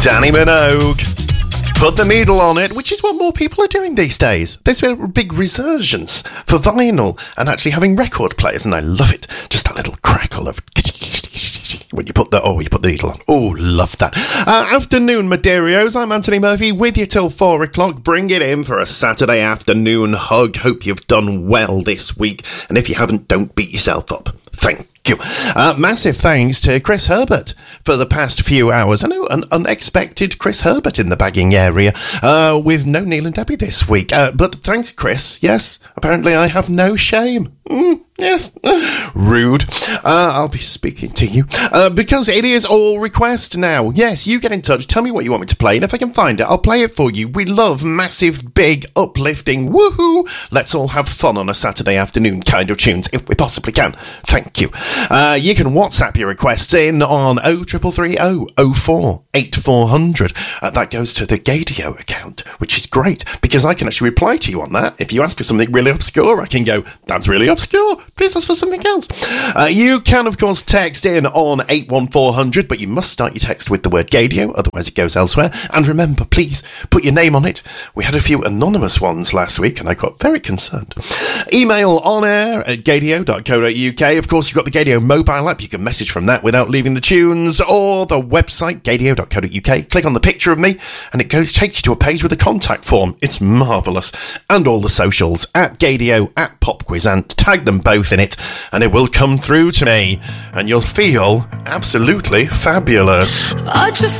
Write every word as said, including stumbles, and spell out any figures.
Danny Minogue. Put the needle on it, which is what more people are doing these days. There's a big resurgence for vinyl and actually having record players, and I love it. Just that little crackle of when you put the oh, you put the needle on. Oh, love that. Uh, afternoon, Maderios. I'm Anthony Murphy with you till four o'clock. Bring it in for a Saturday afternoon hug. Hope you've done well this week, and if you haven't, don't beat yourself up. Thank you. Uh, massive thanks to Chris Herbert for the past few hours. I know an unexpected Chris Herbert in the bagging area uh, with no Neil and Debbie this week. Uh, but thanks, Chris. Yes, apparently I have no shame. Mm, yes. Rude. Uh, I'll be speaking to you. Uh, because it is all request now. Yes, you get in touch. Tell me what you want me to play. And if I can find it, I'll play it for you. We love massive, big, uplifting, woohoo, let's all have fun on a Saturday afternoon kind of tunes, if we possibly can. Thank you. Uh, you can WhatsApp your requests in on oh triple three oh oh four eight four hundred. Uh, that goes to the Gadio account, which is great because I can actually reply to you on that. If you ask for something really obscure, I can go, that's really obscure. Please ask for something else. Uh, you can, of course, text in on eight one four hundred, but you must start your text with the word Gadio, otherwise it goes elsewhere. And remember, please, put your name on it. We had a few anonymous ones last week, and I got very concerned. Email on air at gadio dot co dot uk. Of course, you've got the Gadio mobile app. You can message from that without leaving the tunes, or the website, gadio dot co dot uk. Click on the picture of me, and it goes takes you to a page with a contact form. It's marvellous. And all the socials, at Gadio, at Popquizant. Tag them both in it, and it will come through to me, and you'll feel absolutely fabulous. I just